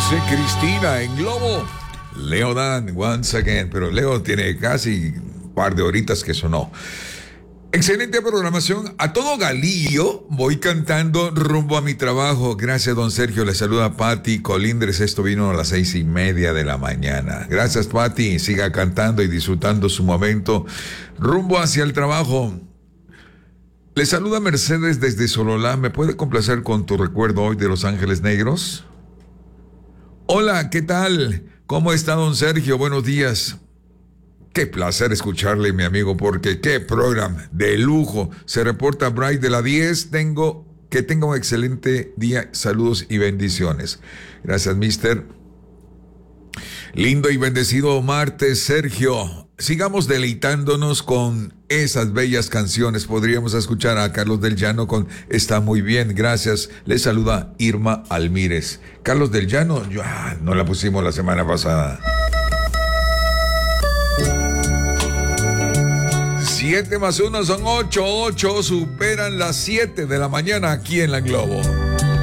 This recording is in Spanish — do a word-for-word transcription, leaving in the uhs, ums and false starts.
Dice Cristina en Globo. Leo Dan, once again. Pero Leo tiene casi un par de horitas que sonó. Excelente programación. A todo galillo voy cantando rumbo a mi trabajo. Gracias, don Sergio. Le saluda Patti Colindres. Esto vino a las seis y media de la mañana. Gracias, Patti. Siga cantando y disfrutando su momento rumbo hacia el trabajo. Le saluda Mercedes desde Sololá. ¿Me puede complacer con tu recuerdo hoy de Los Ángeles Negros? Hola, ¿qué tal? ¿Cómo está, don Sergio? Buenos días. Qué placer escucharle, mi amigo, porque qué programa de lujo. Se reporta Bright de la diez. Tengo que tenga un excelente día. Saludos y bendiciones. Gracias, mister. Lindo y bendecido martes, Sergio. Sigamos deleitándonos con esas bellas canciones. Podríamos escuchar a Carlos del Llano con Está muy bien, gracias. Le saluda Irma Almírez. Carlos del Llano, yo, ah, no la pusimos la semana pasada. Siete más uno son ocho, ocho superan las siete de la mañana aquí en la Globo.